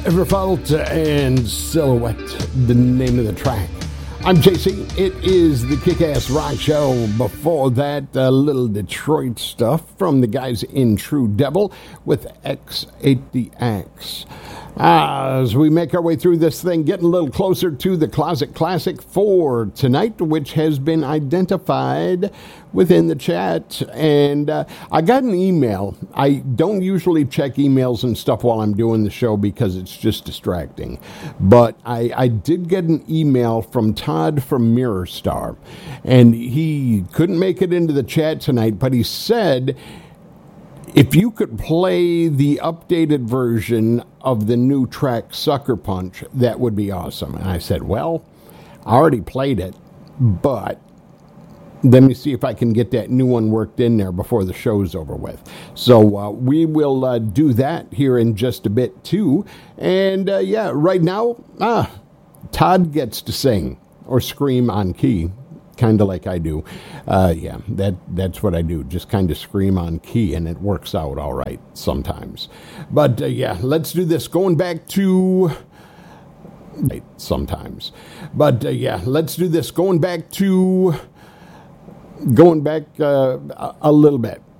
Everfault and Silhouette, the name of the track. I'm JC. It is the Kick-Ass Rock Show. Before that, a little Detroit stuff from the guys in True Devil with X Ate the Axe. As we make our way through this thing, getting a little closer to the Closet Classic for tonight, which has been identified within the chat. And I got an email. I don't usually check emails and stuff while I'm doing the show because it's just distracting. But I did get an email from Todd from Mirror Star. And he couldn't make it into the chat tonight, but he said, if you could play the updated version of the new track Sucker Punch, that would be awesome. And I said, well, I already played it, but let me see if I can get that new one worked in there before the show's over with. So we will do that here in just a bit, too. And, yeah, right now, Todd gets to sing or scream on key. Kind of like I do. Yeah, that's what I do. Just kind of scream on key, and it works out all right sometimes. But, yeah, let's do this. Going back to... sometimes. But, yeah, let's do this. Going back a little bit.